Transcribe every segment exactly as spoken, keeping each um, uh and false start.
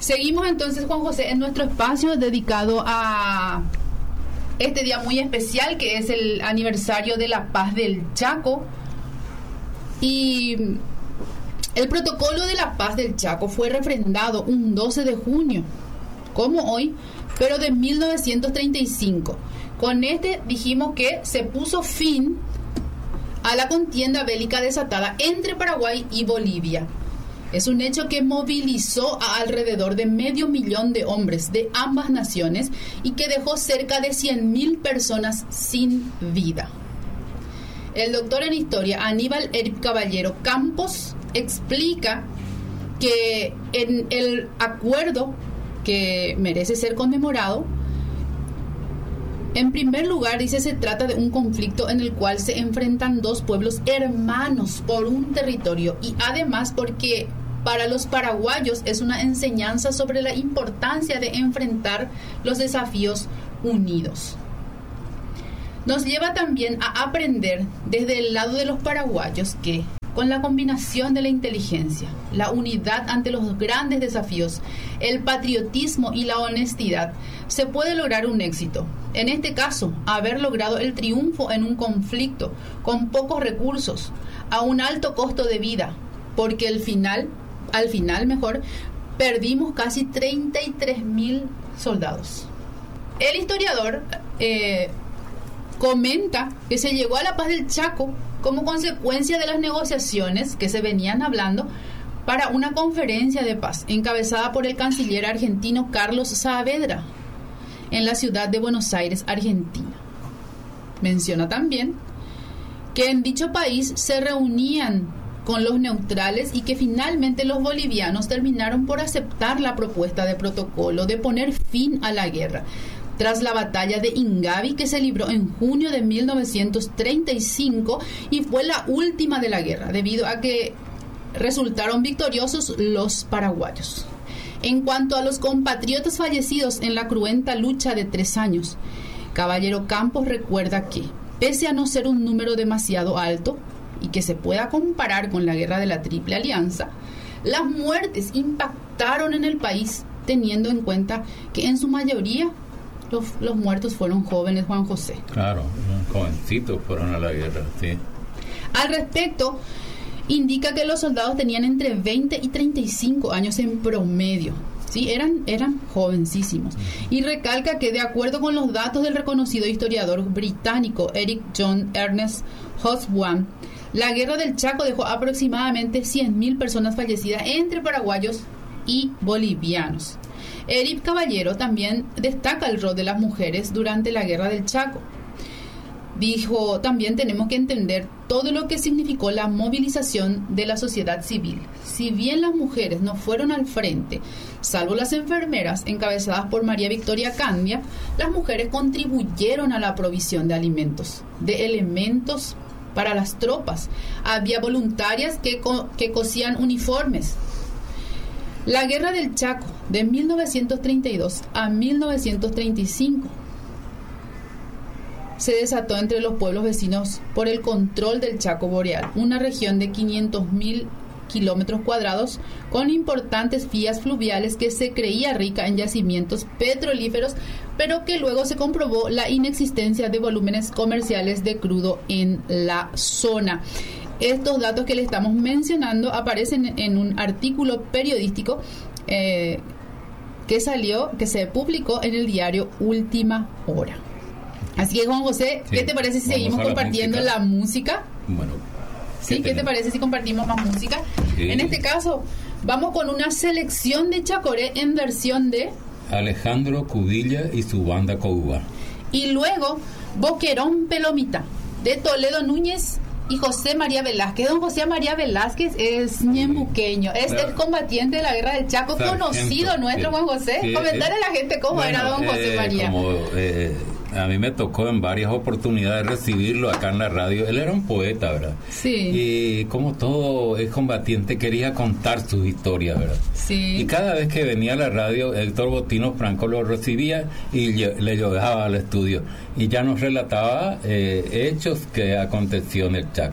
Seguimos entonces, Juan José, en nuestro espacio dedicado a este día muy especial, que es el aniversario de la paz del Chaco. Y el protocolo de la paz del Chaco fue refrendado un doce de junio, como hoy, pero de mil novecientos treinta y cinco. Con este dijimos que se puso fin a la contienda bélica desatada entre Paraguay y Bolivia. Es un hecho que movilizó a alrededor de medio millón de hombres de ambas naciones y que dejó cerca de cien mil personas sin vida. El doctor en historia Aníbal Eric Caballero Campos explica que en el acuerdo que merece ser conmemorado, en primer lugar, dice, se trata de un conflicto en el cual se enfrentan dos pueblos hermanos por un territorio, y además porque para los paraguayos es una enseñanza sobre la importancia de enfrentar los desafíos unidos. Nos lleva también a aprender desde el lado de los paraguayos que, con la combinación de la inteligencia, la unidad ante los grandes desafíos, el patriotismo y la honestidad, se puede lograr un éxito. En este caso, haber logrado el triunfo en un conflicto con pocos recursos, a un alto costo de vida, porque al final, al final mejor, perdimos casi treinta y tres mil soldados. El historiador eh, comenta que se llegó a la paz del Chaco como consecuencia de las negociaciones que se venían hablando para una conferencia de paz encabezada por el canciller argentino Carlos Saavedra en la ciudad de Buenos Aires, Argentina. Menciona también que en dicho país se reunían con los neutrales y que finalmente los bolivianos terminaron por aceptar la propuesta de protocolo de poner fin a la guerra tras la batalla de Ingavi, que se libró en junio de mil novecientos treinta y cinco y fue la última de la guerra, debido a que resultaron victoriosos los paraguayos. En cuanto a los compatriotas fallecidos en la cruenta lucha de tres años, Caballero Campos recuerda que, pese a no ser un número demasiado alto y que se pueda comparar con la guerra de la Triple Alianza, las muertes impactaron en el país, teniendo en cuenta que en su mayoría Los, los muertos fueron jóvenes, Juan José. Claro, jovencitos fueron a la guerra, sí. Al respecto, indica que los soldados tenían entre veinte y treinta y cinco años en promedio. Sí, eran, eran jovencísimos. Y recalca que, de acuerdo con los datos del reconocido historiador británico Eric John Ernest Hobsbawm, la guerra del Chaco dejó aproximadamente cien mil personas fallecidas entre paraguayos y bolivianos. Eric Caballero también destaca el rol de las mujeres durante la guerra del Chaco. Dijo, también tenemos que entender todo lo que significó la movilización de la sociedad civil. Si bien las mujeres no fueron al frente, salvo las enfermeras encabezadas por María Victoria Candia, las mujeres contribuyeron a la provisión de alimentos, de elementos para las tropas. Había voluntarias que, co- que cosían uniformes. La guerra del Chaco, de mil novecientos treinta y dos a mil novecientos treinta y cinco, se desató entre los pueblos vecinos por el control del Chaco Boreal, una región de quinientos mil kilómetros cuadrados con importantes vías fluviales que se creía rica en yacimientos petrolíferos, pero que luego se comprobó la inexistencia de volúmenes comerciales de crudo en la zona. Estos datos que le estamos mencionando aparecen en un artículo periodístico eh, que salió, que se publicó en el diario Última Hora. Así que, Juan José, sí, ¿qué te parece si seguimos compartiendo música. la música? Bueno. ¿Sí? ¿Qué, ¿Qué te parece si compartimos más música? Sí. En este caso, vamos con una selección de Chacoré en versión de Alejandro Cudilla y su banda Coubá. Y luego, Boquerón Pelomita, de Toledo Núñez y José María Velázquez. Don José María Velázquez es ñembuqueño, es claro. el combatiente de la guerra del Chaco, Sargento, conocido nuestro, Juan José. Sí, Comentarle eh, a la gente cómo bueno, era don José eh, María. Como, eh, a mí me tocó en varias oportunidades recibirlo acá en la radio. Él era un poeta, ¿verdad? Sí. Y como todo es combatiente, quería contar sus historias, ¿verdad? Sí. Y cada vez que venía a la radio, Héctor Botino Franco lo recibía y le llevaba al estudio. Y ya nos relataba eh, hechos que aconteció en el Chaco.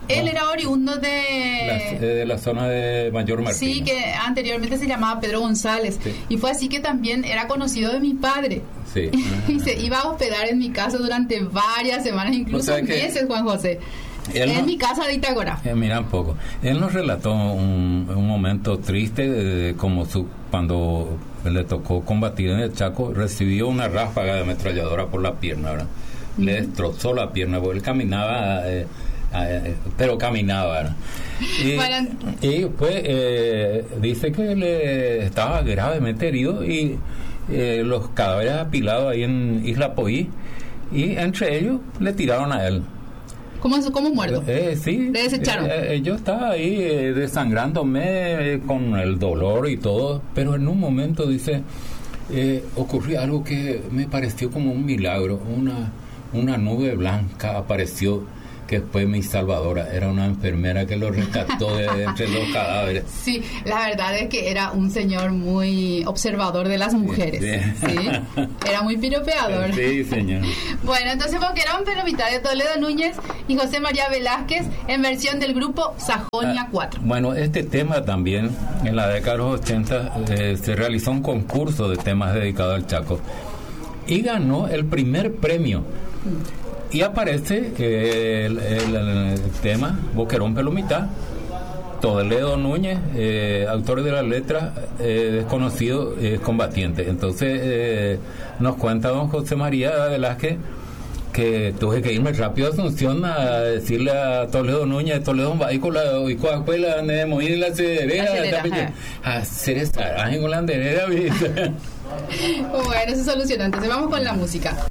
Él era oriundo de... La, de la zona de Mayor Martínez. Sí, que anteriormente se llamaba Pedro González. Sí. Y fue así que también era conocido de mi padre. Sí. Y se iba a hospedar en mi casa durante varias semanas, incluso meses, Juan José. En no, mi casa de Itacorá. Eh, mira un poco. Él nos relató un, un momento triste, de, como su, cuando le tocó combatir en el Chaco, recibió una ráfaga de ametralladora por la pierna, ¿verdad? Uh-huh. Le destrozó la pierna, porque él caminaba... Eh, Eh, pero caminaba y, bueno. y pues eh, dice que le estaba gravemente herido y eh, los cadáveres apilados ahí en Isla Poí, y entre ellos le tiraron a él. ¿Cómo, cómo muerto? Eh, sí. ¿Le desecharon? Eh, eh, yo estaba ahí eh, desangrándome eh, con el dolor y todo, pero en un momento dice eh, ocurrió algo que me pareció como un milagro. Una, una nube blanca apareció, que fue mi salvadora. Era una enfermera que lo rescató de, de entre los cadáveres. Sí, la verdad es que era un señor muy observador de las mujeres. Sí, sí. ¿Sí? Era muy piropeador. Sí, señor. Bueno, entonces Boquerón, Pelomita de Toledo Núñez y José María Velázquez en versión del grupo Sajonia cuatro. Ah, bueno, este tema también, en la década de los ochenta, eh, se realizó un concurso de temas dedicado al Chaco y ganó el primer premio. Mm. Y aparece eh, el, el, el tema Boquerón Pelomita, Toledo Núñez, eh, autor de la letra, eh, desconocido, eh, combatiente. Entonces eh, nos cuenta don José María Velázquez que tuve que irme rápido a Asunción a decirle a Toledo Núñez, Toledo va y con la y con la de morir la cederera, a hacer esta, con la anderera. Bueno, se soluciona. Entonces vamos con la música.